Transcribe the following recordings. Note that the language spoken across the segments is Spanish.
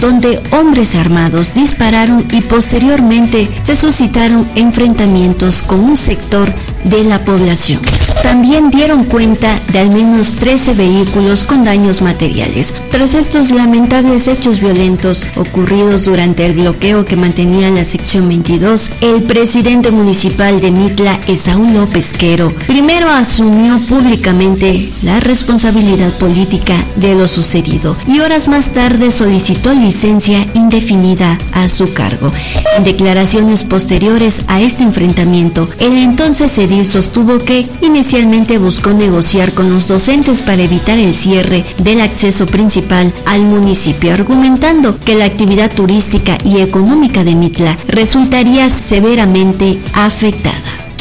donde hombres armados dispararon y posteriormente se suscitaron enfrentamientos con un sector de la población. También dieron cuenta de al menos 13 vehículos con daños materiales. Tras estos lamentables hechos violentos ocurridos durante el bloqueo que mantenía la sección 22, el presidente municipal de Mitla, Esaú López Quero, primero asumió públicamente la responsabilidad política de lo sucedido y horas más tarde solicitó licencia indefinida a su cargo. En declaraciones posteriores a este enfrentamiento, el entonces edil sostuvo que inicialmente buscó negociar con los docentes para evitar el cierre del acceso principal al municipio, argumentando que la actividad turística y económica de Mitla resultaría severamente afectada.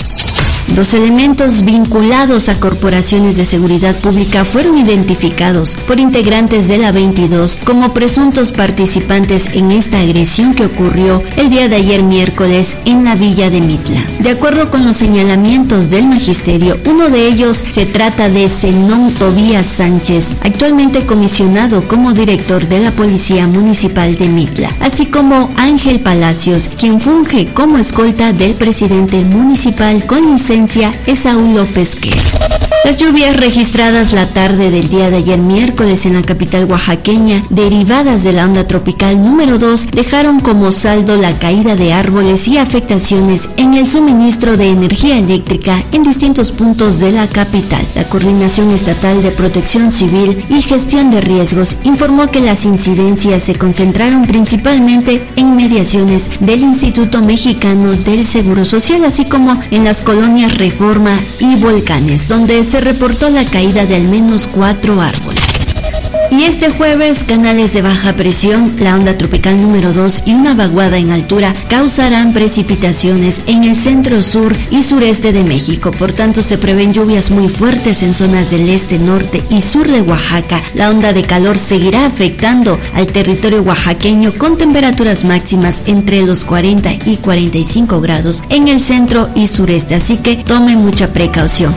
2 elementos vinculados a corporaciones de seguridad pública fueron identificados por integrantes de la 22 como presuntos participantes en esta agresión que ocurrió el día de ayer miércoles en la villa de Mitla. De acuerdo con los señalamientos del magisterio, uno de ellos se trata de Zenón Tobías Sánchez, actualmente comisionado como director de la Policía Municipal de Mitla, así como Ángel Palacios, quien funge como escolta del presidente municipal con licencia Esaú López Quero. Las lluvias registradas la tarde del día de ayer miércoles en la capital oaxaqueña, derivadas de la onda tropical número 2, dejaron como saldo la caída de árboles y afectaciones en el suministro de energía eléctrica en distintos puntos de la capital. La Coordinación Estatal de Protección Civil y Gestión de Riesgos informó que las incidencias se concentraron principalmente en mediaciones del Instituto Mexicano del Seguro Social, así como en las colonias Reforma y Volcanes, donde se reportó la caída de al menos 4 árboles. Y este jueves, canales de baja presión, la onda tropical número 2 y una vaguada en altura causarán precipitaciones en el centro, sur y sureste de México. Por tanto, se prevén lluvias muy fuertes en zonas del este, norte y sur de Oaxaca. La onda de calor seguirá afectando al territorio oaxaqueño con temperaturas máximas entre los 40 y 45 grados en el centro y sureste, así que tome mucha precaución.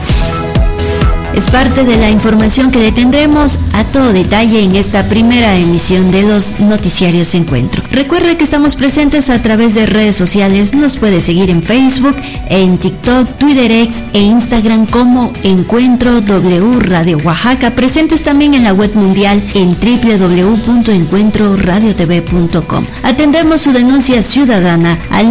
Es parte de la información que le tendremos a todo detalle en esta primera emisión de los noticiarios Encuentro. Recuerde que estamos presentes a través de redes sociales. Nos puede seguir en Facebook, en TikTok, Twitter X e Instagram como Encuentro W Radio Oaxaca. Presentes también en la web mundial en www.encuentroradiotv.com. Atendemos su denuncia ciudadana al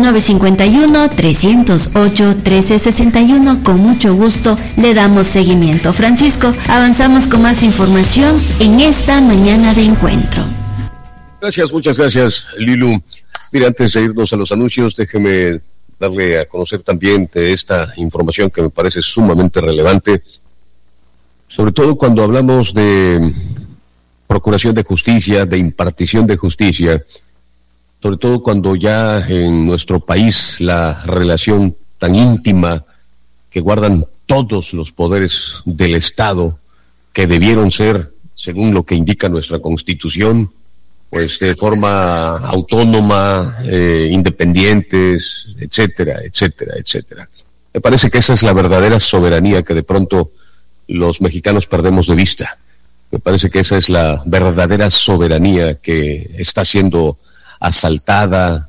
951-308-1361. Con mucho gusto le damos seguimiento. Francisco, avanzamos con más información en esta mañana de Encuentro. Gracias, muchas gracias, Lilu. Mira, antes de irnos a los anuncios, déjeme darle a conocer también de esta información que me parece sumamente relevante, sobre todo cuando hablamos de procuración de justicia, de impartición de justicia, sobre todo cuando ya en nuestro país la relación tan íntima que guardan todos los poderes del Estado, que debieron ser, según lo que indica nuestra Constitución, pues de forma autónoma, independientes, etcétera, etcétera, etcétera. Me parece que esa es la verdadera soberanía que de pronto los mexicanos perdemos de vista. Me parece que esa es la verdadera soberanía que está siendo asaltada,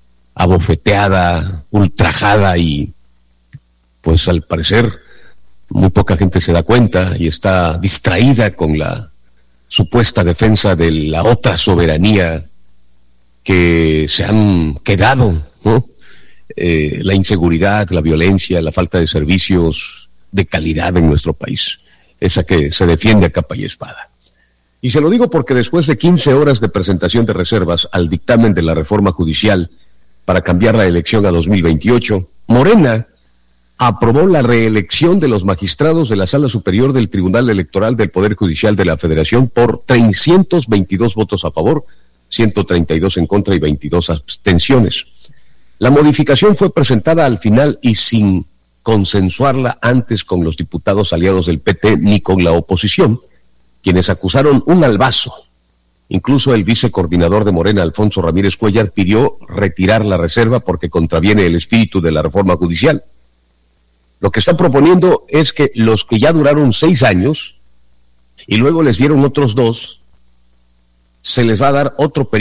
abofeteada, ultrajada y pues al parecer muy poca gente se da cuenta y está distraída con la supuesta defensa de la otra soberanía que se han quedado, ¿no? La inseguridad, la violencia, la falta de servicios de calidad en nuestro país, esa que se defiende a capa y espada. Y se lo digo porque después de 15 horas de presentación de reservas al dictamen de la reforma judicial para cambiar la elección a 2028, Morena aprobó la reelección de los magistrados de la Sala Superior del Tribunal Electoral del Poder Judicial de la Federación por 322 votos a favor, 132 en contra y 22 abstenciones. La modificación fue presentada al final y sin consensuarla antes con los diputados aliados del PT ni con la oposición, quienes acusaron un albazo. Incluso el vicecoordinador de Morena, Alfonso Ramírez Cuellar, pidió retirar la reserva porque contraviene el espíritu de la reforma judicial. Lo que están proponiendo es que los que ya duraron 6 años y luego les dieron otros 2, se les va a dar otro periodo